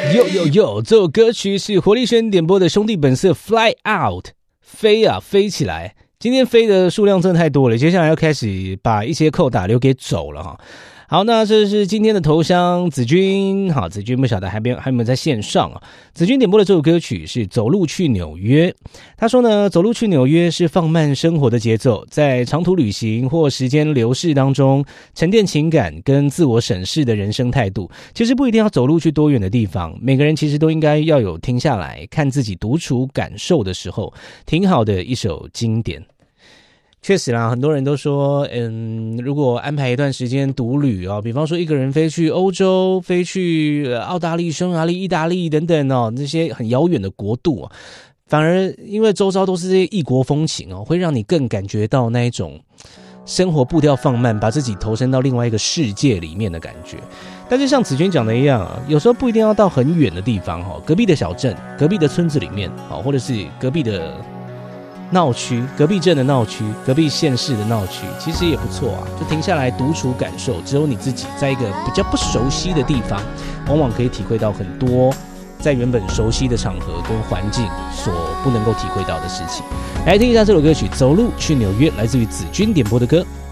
有，这首歌曲是活力轩点播的兄弟本色 Fly Out， 飞啊飞起来。今天飞的数量真的太多了，接下来要开始把一些扣打留给走了哈。好，那这是今天的头香子君，好，子君不晓得还有没有在线上啊？子君点播的这首歌曲是《走路去纽约》，他说呢，走路去纽约是放慢生活的节奏，在长途旅行或时间流逝当中沉淀情感跟自我审视的人生态度。其实不一定要走路去多远的地方，每个人其实都应该要有停下来看自己独处感受的时候，挺好的一首经典。确实啦，很多人都说，如果安排一段时间独旅比方说一个人飞去欧洲，飞去澳大利亚、匈牙利、意大利等等那些很遥远的国度反而因为周遭都是这些异国风情会让你更感觉到那一种生活步调放慢，把自己投身到另外一个世界里面的感觉。但是像子君讲的一样有时候不一定要到很远的地方隔壁的小镇、隔壁的村子里面或者是隔壁的闹区、隔壁镇的闹区、隔壁县市的闹区，其实也不错就停下来独处感受，只有你自己在一个比较不熟悉的地方，往往可以体会到很多在原本熟悉的场合跟环境所不能够体会到的事情。来听一下这首歌曲《走路去纽约》，来自于子君点播的歌。